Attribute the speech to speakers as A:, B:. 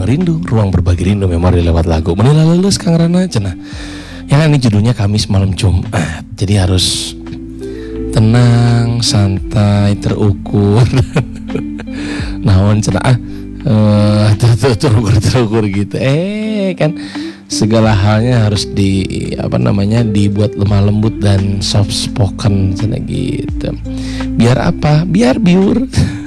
A: Ruang Rindu, ruang berbagi rindu memori lewat lagu. Menila lulus Kang Rana cenah. Ya kan ini judulnya Kamis malam Jumat. Jadi harus tenang, santai, terukur. Naon cenah terukur gitu. Kan segala halnya harus dibuat lemah lembut dan soft spoken cenah gitu. Biar apa? Biar biur.